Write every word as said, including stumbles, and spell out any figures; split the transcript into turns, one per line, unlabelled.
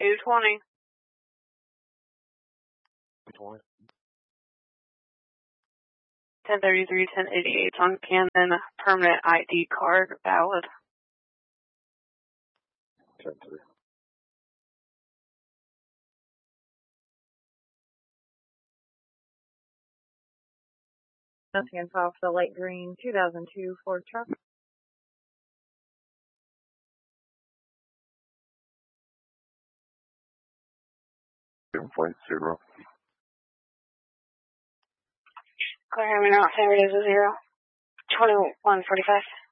two twenty.
twenty.
ten thirty-three, ten eighty-eight on Canon, permanent I D card valid.
ten three.
Nothing off the light green two thousand two Ford truck.
seven point zero.
Clear me now, San Diego zero. twenty-one forty-five.